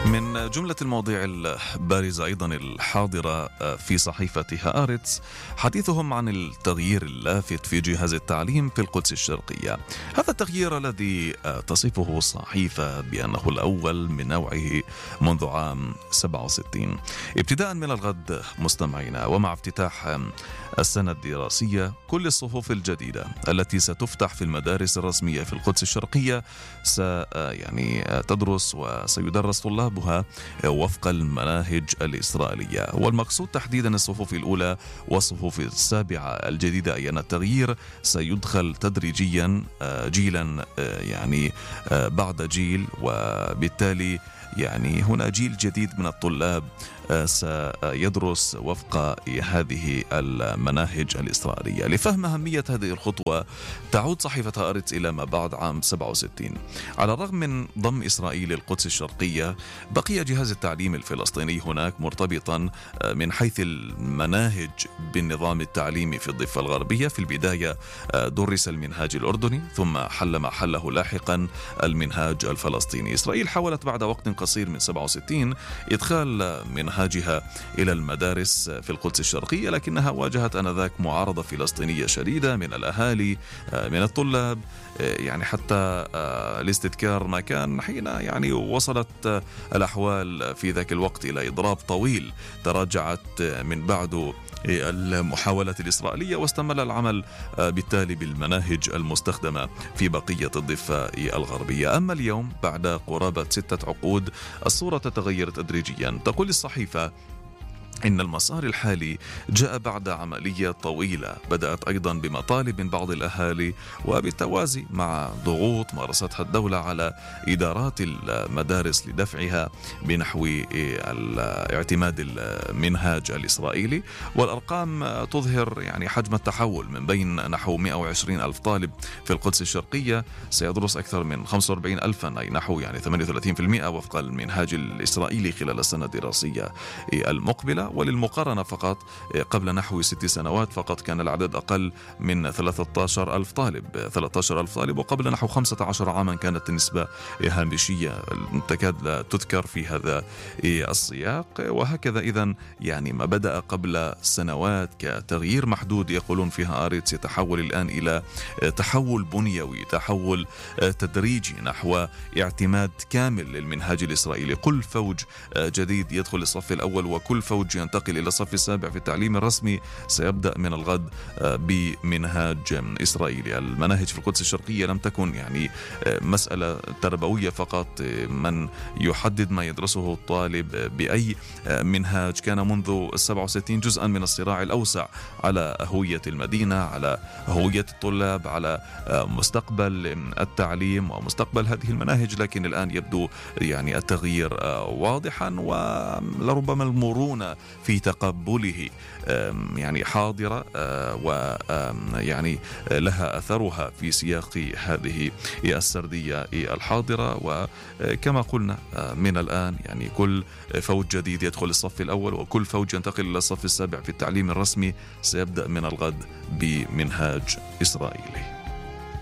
من جملة المواضيع البارزة أيضا الحاضرة في صحيفة هآرتس حديثهم عن التغيير اللافت في جهاز التعليم في القدس الشرقية. هذا التغيير الذي تصفه الصحيفة بأنه الأول من نوعه منذ عام 67 ابتداء من الغد مستمعينا، ومع افتتاح السنة الدراسية كل الصفوف الجديدة التي ستفتح في المدارس الرسمية في القدس الشرقية تدرس وسيدرس طلابها وفق المناهج الإسرائيلية. والمقصود تحديدا الصفوف الأولى والصفوف السابعة الجديدة، أي أن التغيير سيدخل تدريجيا جيلا بعد جيل، وبالتالي هنا جيل جديد من الطلاب سيدرس وفق هذه المناهج الإسرائيلية. لفهم أهمية هذه الخطوة تعود صحيفة هآرتس إلى ما بعد عام 67. على الرغم من ضم إسرائيل القدس الشرقية، بقي جهاز التعليم الفلسطيني هناك مرتبطا من حيث المناهج بالنظام التعليمي في الضفة الغربية. في البداية درس المنهاج الأردني، ثم حل محله لاحقا المنهاج الفلسطيني. إسرائيل حاولت بعد وقت قصير من 67 إدخال منهاجها إلى المدارس في القدس الشرقية، لكنها واجهت آنذاك معارضة فلسطينية شديدة من الأهالي من الطلاب، حتى لاستذكار ما كان حين وصلت الأحوال في ذاك الوقت إلى إضراب طويل تراجعت من بعده المحاولة الإسرائيلية، واستمر العمل بالتالي بالمناهج المستخدمة في بقية الضفة الغربية. أما اليوم بعد قرابة 6 عقود الصورة تتغير تدريجيا. تقول الصحيفة إن المسار الحالي جاء بعد عملية طويلة بدأت أيضا بمطالب من بعض الأهالي، وبالتوازي مع ضغوط مارستها الدولة على إدارات المدارس لدفعها بنحو اعتماد المنهاج الإسرائيلي. والأرقام تظهر حجم التحول من بين نحو 120 ألف طالب في القدس الشرقية سيدرس أكثر من 45 ألفا، أي نحو 38% وفق المنهاج الإسرائيلي خلال السنة الدراسية المقبلة. وللمقارنة فقط قبل نحو 6 سنوات فقط كان العدد أقل من 13 ألف طالب، وقبل نحو 15 عاما كانت النسبة هامشية تكاد لا تذكر في هذا السياق. وهكذا إذن ما بدأ قبل سنوات كتغيير محدود يقولون في هآرتس يتحول الآن إلى تحول بنيوي، تحول تدريجي نحو اعتماد كامل للمنهاج الإسرائيلي. كل فوج جديد يدخل الصف الأول، وكل فوج ينتقل إلى الصف السابع في التعليم الرسمي سيبدأ من الغد بمنهاج إسرائيلي. المناهج في القدس الشرقية لم تكن مسألة تربوية فقط، من يحدد ما يدرسه الطالب بأي منهاج كان منذ 67 جزءا من الصراع الأوسع على هوية المدينة، على هوية الطلاب، على مستقبل التعليم ومستقبل هذه المناهج. لكن الآن يبدو التغيير واضحا، ولربما المرونة في تقبله حاضرة، لها أثرها في سياق هذه السردية الحاضرة. وكما قلنا من الآن كل فوج جديد يدخل الصف الأول، وكل فوج ينتقل إلى الصف السابع في التعليم الرسمي سيبدأ من الغد بمنهاج إسرائيلي.